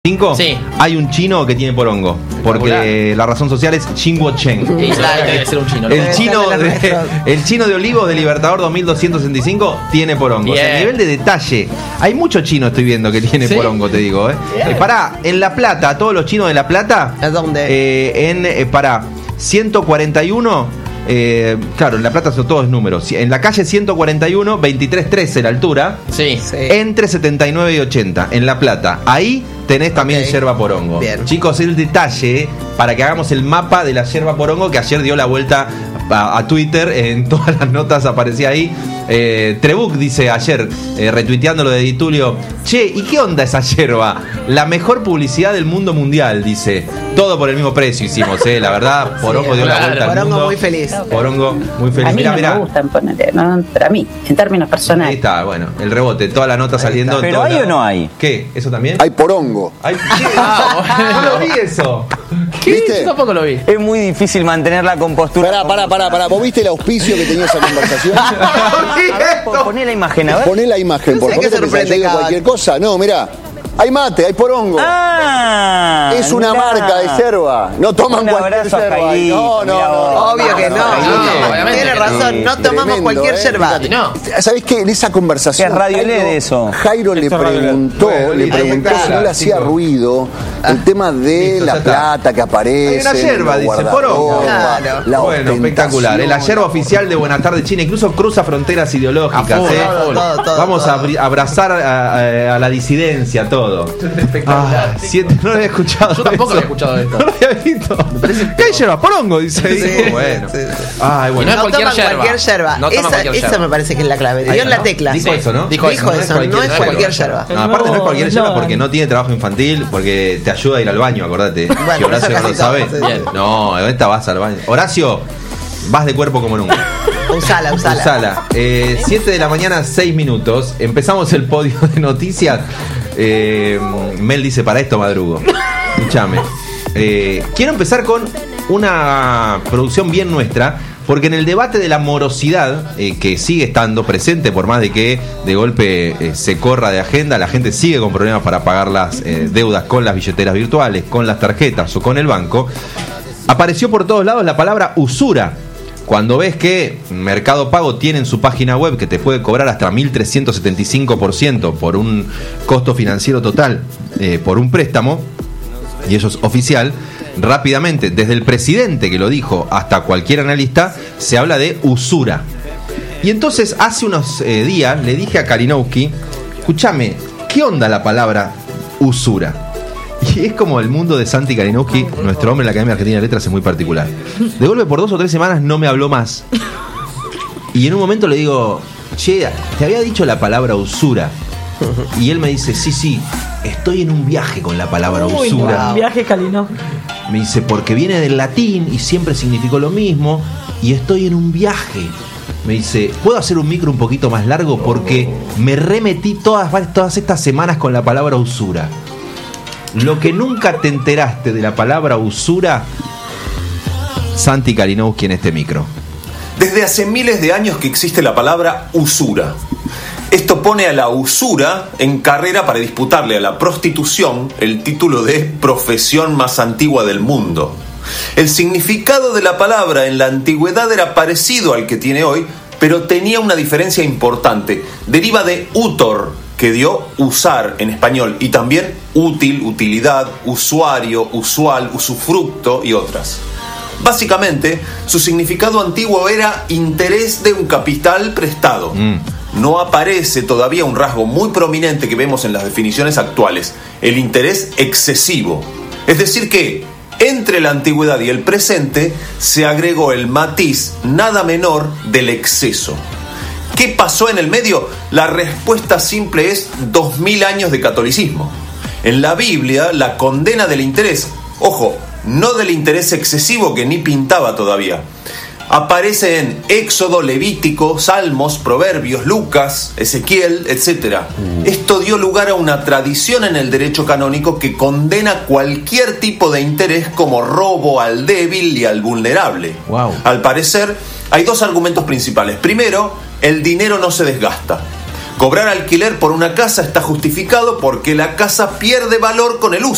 5, sí. Hay un chino que tiene porongo. Porque la razón social es Xinguo Chen. Sí, claro, debe ser un chino. El chino de Olivos de Libertador 2265 tiene porongo. O sea, a nivel de detalle, hay muchos chinos, estoy viendo, que tiene porongo, te digo. Pará, en La Plata, todos los chinos de La Plata. ¿A dónde? Pará, 141. Claro, en La Plata son todos números. En la calle 141, 2313 la altura. Sí. Entre 79 y 80, en La Plata. Ahí tenés también yerba porongo. Bien. Chicos, el detalle para que hagamos el mapa de la yerba porongo, que ayer dio la vuelta a Twitter, en todas las notas aparecía ahí. Trebuch dice ayer, retuiteando lo de Di Tulio: che, ¿y qué onda esa yerba? La mejor publicidad del mundo mundial, dice. Todo por el mismo precio hicimos, la verdad. Porongo dio la vuelta al mundo. Porongo muy feliz. Porongo muy feliz. A mí Mirá. me gustan ponerle, ¿no? Para mí, en términos personales. Ahí está, bueno, el rebote, toda la nota saliendo. ¿Pero hay o no hay? ¿Qué? ¿Eso también? Hay porongo. ¿Hay? No lo vi eso. ¿Qué? ¿Viste? Yo tampoco lo vi. Es muy difícil mantener la compostura. Pará. ¿Vos viste el auspicio que tenía esa conversación? A ver, poné la imagen, a ver. Poné la imagen, por favor. ¿Te pensás que digo cualquier cosa? No, mirá. Hay mate, hay porongo. Es una mirá. marca de yerba. No toman Un cualquier abrazo a yerba. Jairito, No. mirá vos. Obvio que no. obviamente Tiene que razón, no tomamos Tremendo, cualquier yerba. Fíjate. No. ¿Sabés qué? En esa conversación Es radio LED eso. Jairo le preguntó, si no le hacía ruido el tema de Listo, la ya está. plata que aparece. Hay una yerba, en los dice, porongo. guardarropas, Claro. la Bueno, espectacular. Es la yerba oficial de Buenas Tardes China. Incluso cruza fronteras ideológicas. A full, a full. Todo. Vamos a abrazar a la disidencia, todo. No lo había escuchado. Yo tampoco eso. había escuchado esto. No lo había visto. ¿Qué hay yerba? Porongo, dice ahí. Sí, Bueno. sí. Ay, Y bueno. no es cualquier toman yerba. cualquier yerba. No toman cualquier Esa yerba. me parece que es la clave. Dio en la tecla. Dijo eso, ¿no? Dijo eso, no es cualquier yerba. No, aparte no es cualquier yerba porque no tiene trabajo infantil, porque te ayuda a ir al baño, acordate. Bueno, Si Horacio eso no lo casi sabe. todo, sí. No, esta vas al baño. Horacio, vas de cuerpo como nunca. Usala. Usala. 7 de la mañana, 6 minutos. Empezamos el podio de noticias. Mel dice: para esto madrugo. Escúchame. Quiero empezar con una producción bien nuestra, porque en el debate de la morosidad, que sigue estando presente, por más de que de golpe se corra de agenda, la gente sigue con problemas para pagar las deudas con las billeteras virtuales, con las tarjetas o con el banco, apareció por todos lados la palabra usura. Cuando ves que Mercado Pago tiene en su página web que te puede cobrar hasta 1.375% por un costo financiero total por un préstamo, y eso es oficial, rápidamente, desde el presidente que lo dijo hasta cualquier analista, se habla de usura. Y entonces hace unos días le dije a Kalinowski: escúchame, ¿qué onda la palabra usura? Y es como el mundo de Santi Kalinowski, nuestro hombre en la Academia Argentina de Letras, es muy particular. De golpe por 2 o 3 semanas no me habló más. Y en un momento le digo: che, te había dicho la palabra usura. Y él me dice: sí, estoy en un viaje con la palabra usura. Un viaje calino. Me dice: porque viene del latín y siempre significó lo mismo, y estoy en un viaje. Me dice: ¿puedo hacer un micro un poquito más largo? Porque me remetí todas estas semanas con la palabra usura. Lo que nunca te enteraste de la palabra usura, Santi Kalinowski en este micro. Desde hace miles de años que existe la palabra usura. Esto pone a la usura en carrera para disputarle a la prostitución el título de profesión más antigua del mundo. El significado de la palabra en la antigüedad era parecido al que tiene hoy, pero tenía una diferencia importante. Deriva de utor, que dio usar en español, y también útil, utilidad, usuario, usual, usufructo y otras. Básicamente, su significado antiguo era interés de un capital prestado. No aparece todavía un rasgo muy prominente que vemos en las definiciones actuales: el interés excesivo. Es decir que, entre la antigüedad y el presente, se agregó el matiz nada menor del exceso. ¿Qué pasó en el medio? La respuesta simple es 2000 años de catolicismo. En la Biblia, la condena del interés, ojo, no del interés excesivo que ni pintaba todavía, aparece en Éxodo, Levítico, Salmos, Proverbios, Lucas, Ezequiel, etc. Esto dio lugar a una tradición en el derecho canónico que condena cualquier tipo de interés como robo al débil y al vulnerable. Wow. Al parecer, hay 2 argumentos principales. Primero, el dinero no se desgasta. Cobrar alquiler por una casa está justificado porque la casa pierde valor con el uso.